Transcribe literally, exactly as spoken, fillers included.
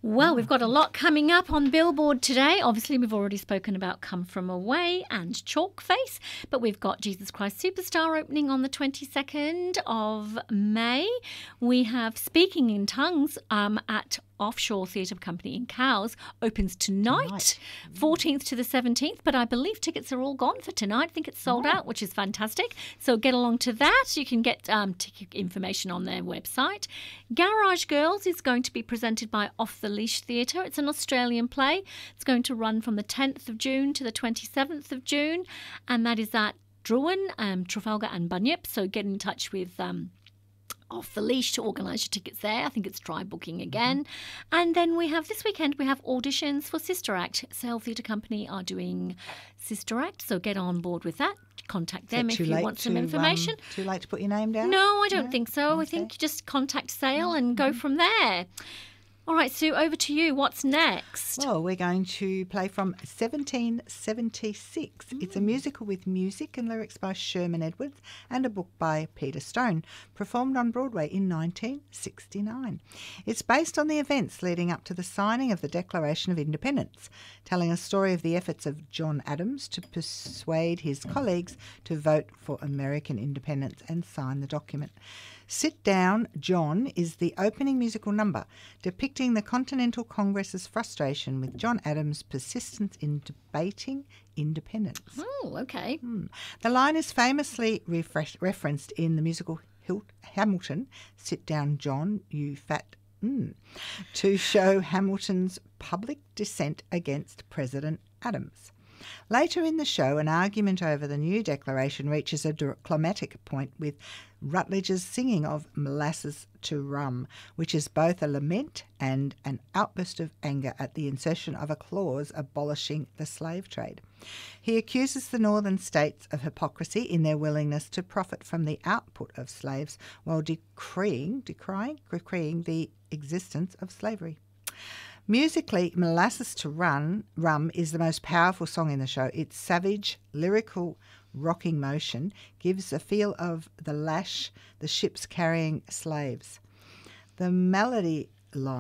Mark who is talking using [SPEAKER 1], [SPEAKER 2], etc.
[SPEAKER 1] Well, we've got a lot coming up on Billboard today. Obviously, we've already spoken about Come From Away and Chalk Face, but we've got Jesus Christ Superstar opening on the twenty-second of May. We have Speaking in Tongues um, at Offshore Theatre Company in Cowes, opens tonight, tonight, fourteenth to the seventeenth, but I believe tickets are all gone for tonight. I think it's sold oh. out, which is fantastic. So get along to that. You can get um, ticket information on their website. Garage Girls is going to be presented by Off the Leash Theatre. It's an Australian play. It's going to run from the tenth of June to the twenty-seventh of June, and that is at Druin, um, Trafalgar and Bunyip. So get in touch with Um, Off the Leash to organise your tickets there. I think it's try booking again. Mm-hmm. And then we have this weekend we have auditions for Sister Act. Sale Theatre Company are doing Sister Act, so get on board with that. Contact them if you want some
[SPEAKER 2] to,
[SPEAKER 1] information.
[SPEAKER 2] Um, too late to put your name down?
[SPEAKER 1] No, I don't
[SPEAKER 2] no?
[SPEAKER 1] think so.
[SPEAKER 2] Okay.
[SPEAKER 1] I think you just contact Sale and go from there. All right, Sue, over to you. What's next?
[SPEAKER 2] Well, we're going to play from seventeen seventy-six. Mm. It's a musical with music and lyrics by Sherman Edwards and a book by Peter Stone, performed on Broadway in nineteen sixty-nine. It's based on the events leading up to the signing of the Declaration of Independence, telling a story of the efforts of John Adams to persuade his colleagues to vote for American independence and sign the document. Sit Down, John is the opening musical number, depicting the Continental Congress's frustration with John Adams' persistence in debating independence.
[SPEAKER 1] Oh, okay.
[SPEAKER 2] Hmm. The line is famously refresh- referenced in the musical Hil- Hamilton, Sit Down, John, you fat mm, to show Hamilton's public dissent against President Adams. Later in the show, an argument over the new declaration reaches a climatic point with Rutledge's singing of Molasses to Rum, which is both a lament and an outburst of anger at the insertion of a clause abolishing the slave trade. He accuses the northern states of hypocrisy in their willingness to profit from the output of slaves while decreeing, decrying, decreeing the existence of slavery. Musically, Molasses to Run, Rum is the most powerful song in the show. Its savage, lyrical, rocking motion gives a feel of the lash, the ships carrying slaves. The melody line